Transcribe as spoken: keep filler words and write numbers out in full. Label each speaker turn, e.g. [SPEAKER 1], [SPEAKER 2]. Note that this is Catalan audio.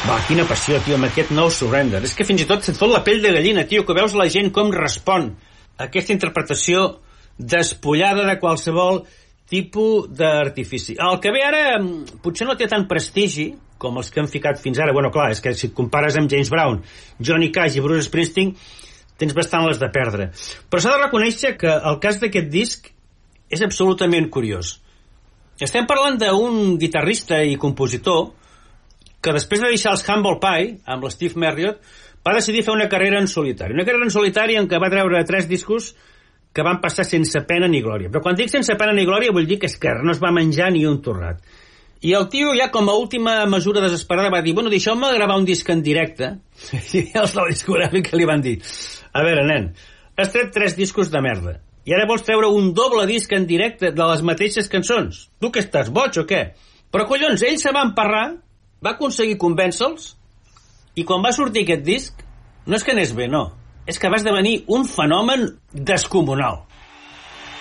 [SPEAKER 1] Va, quina passió, tio, amb aquest No Surrender. És que fins i tot se't fot la pell de gallina, tio, que veus la gent com respon a aquesta interpretació despullada de qualsevol tipus d'artifici. El que ve ara potser no té tant prestigi com els que han ficat fins ara. Bueno, clar, és que si et compares amb James Brown, Johnny Cash i Bruce Springsteen, tens bastant les de perdre. Però s'ha de reconèixer que el cas d'aquest disc és absolutament curiós. Estem parlant d'un guitarrista i compositor que després de deixar els Humble Pie amb l'Steve Marriott va decidir fer una carrera en solitari. Una carrera en solitari en què va treure tres discos que van passar sense pena ni glòria. Però quan dic sense pena ni glòria vull dir que és que no es va menjar ni un torrat. I el tio ja com a última mesura desesperada va dir, bueno, deixeu-me gravar un disc en directe. I els de la discogràfica li van dir, a veure, nen, has tret tres discos de merda i ara vols treure un doble disc en directe de les mateixes cançons. Tu que estàs boig o què? Però collons, ell se va emparrar, va aconseguir convèncer-los i quan va sortir aquest disc no és que anés bé, no, és que va esdevenir un fenomen descomunal.